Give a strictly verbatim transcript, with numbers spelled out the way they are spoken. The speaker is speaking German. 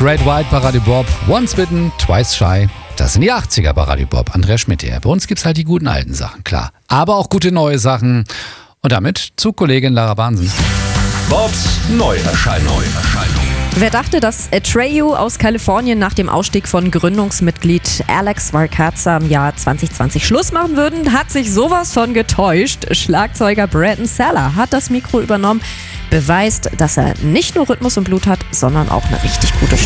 Great White bei Radio Bob. Once Bitten, Twice Shy. Das sind die achtziger bei Radio Bob. Andrea Schmidt hier. Bei uns gibt's halt die guten alten Sachen, klar. Aber auch gute neue Sachen. Und damit zu Kollegin Lara Bansen. Bobs Neuerscheinung. Wer dachte, dass Atreyu aus Kalifornien nach dem Ausstieg von Gründungsmitglied Alex Varkaza im Jahr zwanzig zwanzig Schluss machen würden, hat sich sowas von getäuscht. Schlagzeuger Bretton Seller hat das Mikro übernommen, beweist, dass er nicht nur Rhythmus und Blut hat, sondern auch eine richtig gute